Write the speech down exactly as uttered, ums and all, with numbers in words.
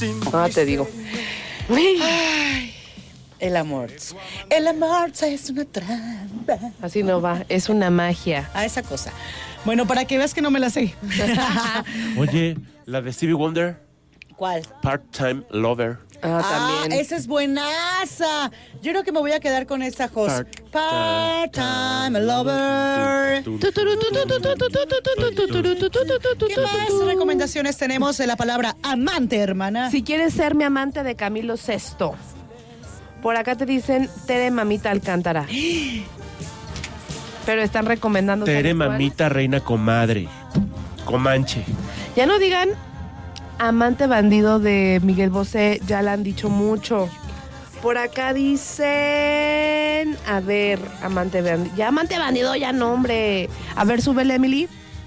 Ah, te digo. Ay, el amor. El amor es una trampa. Así no va, es una magia. A esa cosa. Bueno, para que veas que no me la sé. Oye, la de Stevie Wonder, ¿Cuál? Part-Time Lover. Ah, Ah, también. esa es buenaza. Yo creo que me voy a quedar con esa, Jos. Part-time lover. ¿Qué más recomendaciones tenemos de la palabra amante, hermana? Si quieres ser mi amante de Camilo Sesto. Por acá te dicen Tere Mamita Alcántara. Pero están recomendando. Tere ¿sabes cuál? Mamita Reina Comadre. Comanche. Ya no digan amante bandido de Miguel Bosé, ya la han dicho mucho. Por acá dicen, a ver, amante bandido, ya amante bandido, ya no, hombre. A ver, súbele, Emily.